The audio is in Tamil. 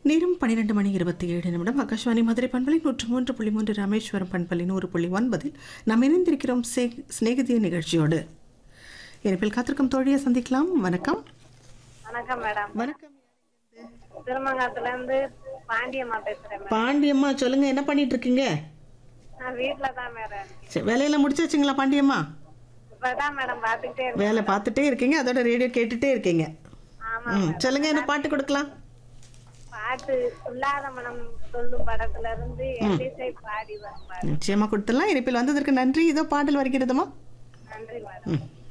நேரம் 12 மணி 27 நிமிடம். ஆகாஷ்வாணி மதுரை பண்பலை 103.3, ராமேஸ்வரம் பண்பலை 100.9 நாம் இணைந்திருக்கிறோம் சிநேகிதிய நிகழ்ச்சியோடு. இணைப்பில் காத்திருக்கும் தோழியை சந்திக்கலாம். வணக்கம். வணக்கம் மேடம். வணக்கம். திருமங்கலத்துல இருந்து பாண்டியம்மா பேசுறேன். பாண்டியம்மா சொல்லுங்க, என்ன பண்ணிட்டு இருக்கீங்க? நான் வீட்டுல தான் மேடம். வேலையெல்லாம் முடிச்சாச்சுங்களா பாண்டியம்மா? இப்பதான் மேடம் பாத்துக்கிட்டே இருக்கேன். வேலை பார்த்துட்டே இருக்கீங்க, அதோட ரேடியோ கேட்டுட்டே இருக்கீங்க. ஆமா. சொல்லுங்க, என்ன பாட்டு கொடுக்கலாம்? பாட்டு சொல்லாத மனம் சொல்லும் படத்துல இருந்து எல்லிசை பாடி வரும். நிச்சயமா கொடுத்துடலாம். இணைப்பில் வந்ததற்கு நன்றி. இதோ பாடல் வருகிறதுமா. நன்றி மேடம்.